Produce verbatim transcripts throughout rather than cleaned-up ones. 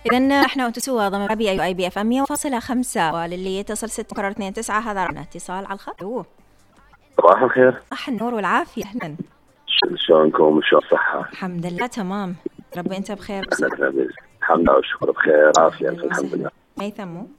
إذن احنا وانتم سوا ضمن ربي أي بي اف ام مية فاصلة خمسة، وللي يتصل ستة قرر اثنين تسعة هذا رقم اتصال على الخط. اوه صباح الخير. صباح النور والعافية. أهلا، شلونكم؟ شو الصحة؟ الحمد لله تمام، ربي أنت بخير. الحمد لله والشكر بخير عافية الحمد لله. ميثم مو؟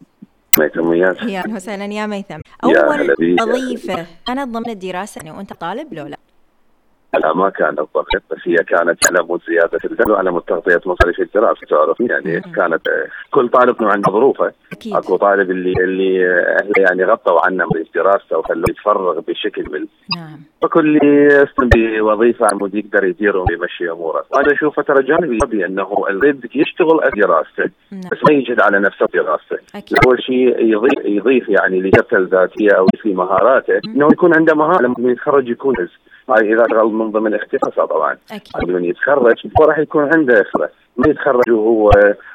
ميثم وياك. يا وسهلا يا ميثم. أول وظيفة كانت ضمن الدراسة يعني وأنت طالب لو لا؟ لا ما كانت ضغط، بس هي كانت على مود زيادة الدم وعلى مود تغطية مصاريف الدراسة تعرف يعني. مم. كانت كل طالب عنده ظروفه. أكيد. أكو طالب اللي اللي أهله يعني غطوا عنه من دراسته وخلوه يتفرغ بشكل من. نعم. فكل يستلم بوظيفة عمود يقدر يدير ويمشي أموره. أنا أشوفه ترى جانبي أنه الريد يشتغل دراسته. نعم. بس ما يجد على نفسه دراسته. أول شيء يضيف يضيف يعني لجبته الذاتية أو في مهاراته. مم. إنه يكون عنده مهارة لما يتخرج يكون هاي إذا شغل من ضمن اختصاصه طبعا. أكيد. من يتخرج راح يكون عنده خبرة، ما يتخرج وهو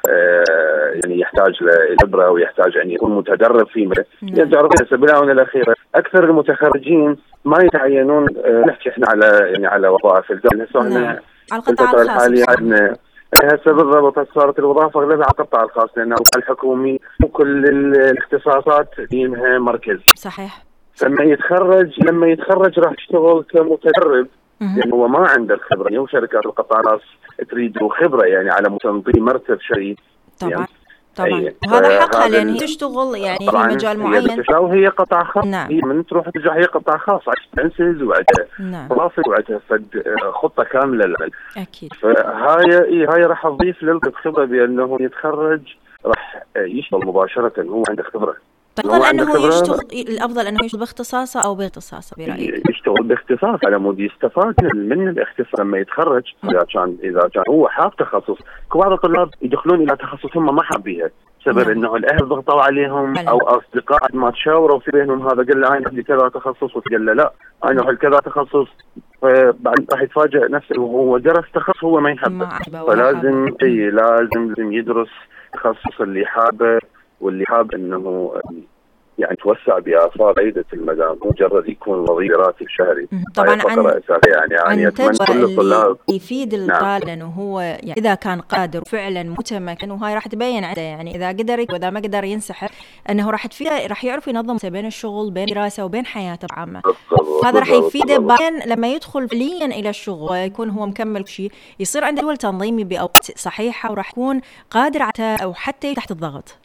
آه يعني يحتاج لخبرة ويحتاج أن يعني يكون متدرب في مجال. نعم. تعرف بالآونة الأخيرة أكثر المتخرجين ما يتعينون. آه نحكي إحنا على يعني على وظائف الدولة. نعم. على القطاع الخاص عندنا هسه بالضبط صارت الوظائف أغلبها على القطاع الخاص، لأن الحكومي وكل الاختصاصات لها مركز. صحيح. لما يتخرج لما يتخرج راح يشتغل كمتدرب، لأنه يعني هو ما عنده الخبرة. يعني وشركات القطاع الخاص تريد خبرة يعني على تنظيم مرتب شيء. طبعا يعني طبعا وهذا حقها لأن هي تشتغل يعني في مجال معين. وهي قطاع خاص. نعم. هي من تروح ترجع هي قطاع خاص تنسز وعندها نعم. رافق وعندها خطة كاملة للعمل. أكيد. فهاي هاي راح تضيف للخبرة بأنه يتخرج راح يشتغل مباشرة هو عنده خبرة. الأفضل أنه يشتغل الأفضل أنه يشتغل باختصاصه أو باختصاصه برأيك؟ يشتغل باختصاص على مود يستفاد من الاختصاص لما يتخرج. إذا كان إذا كان هو حاب تخصص، بعض الطلاب يدخلون إلى تخصص هم ما حابيها بسبب إنه الأهل ضغطوا عليهم أو أصدقاء ما تشاوروا في بينهم. هذا قال له أنا عندي كذا تخصص وتقول له لا أنا هالكذا تخصص، فبعد راح يتفاجأ نفسه وهو درس تخصص هو ما يحبه. فلازم أي لازم يدرس تخصص اللي حابه واللي حاب انه يعني توسع بآثار عدة المدام، مجرد يكون وظيفة راتب شهري. طبعا عن يعني يعني اتمنى كل الطلاب يفيد الطالب انه هو يعني اذا كان قادر فعلا متمكن، وهاي راح تبين عنده يعني اذا قدر واذا ما قدر ينسحب انه راح تفيده، راح يعرف ينظم بين الشغل بين دراسه وبين حياته عامه. هذا راح يفيده بعدين لما يدخل فعليا الى الشغل ويكون هو مكمل شيء، يصير عنده دول تنظيمي بأوقات صحيحه وراح يكون قادر على او حتى تحت الضغط.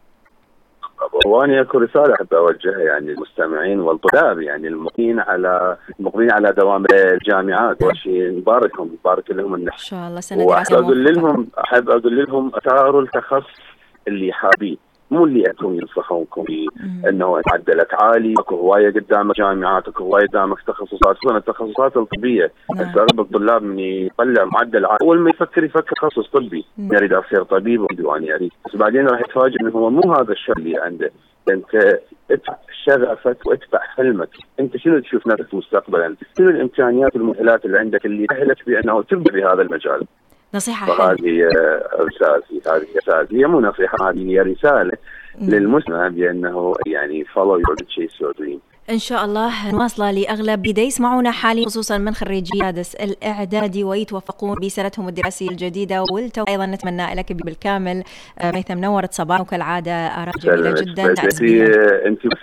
وأنا أكو رسالة أحب أوجهها يعني للمستمعين والطلاب يعني المقبلين على المقبلين على دوام الجامعات. وشي نباركهم نبارك لهم النجاح إن شاء الله سنة دراسية. وأحب أقول لهم أحب أقول لهم اختاروا التخصص اللي حابين، مو اللي أنتم ينصحونكم إنه معدلك عالي. أكو هواية قدامك جامعات، أكو هواية قدامك تخصصات، خصوصا التخصصات الطبية. أغلب الطلاب من يطلع معدل عالي أول ما يفكر يفكر تخصص طبي، يريد أصير طبيب وديواني يريد، بس بعدين راح يتفاجئ إنه هو مو هذا الشيء اللي عنده. أنت اتبع شغفك واتبع حلمك. أنت شنو تشوف نفسك مستقبلا؟ شنو الإمكانيات والمؤهلات اللي عندك اللي تأهلك بأنه تبدأ بهذا المجال؟ نصيحة. فهذه رسالتي، هذه رسالتي، هي مو نصيحة، هذه هي رسالة للمسلم بأنه يعني follow your chase your dream. إن شاء الله نواصل لأغلب بداية يسمعونا حاليا خصوصا من خريجي سادس الإعدادي ويتوفقون بسنتهم الدراسية الجديدة والتوفيق. أيضا نتمنى لك بالكامل. ميثم نورت صباح وكالعادة آراء جميلة جدا.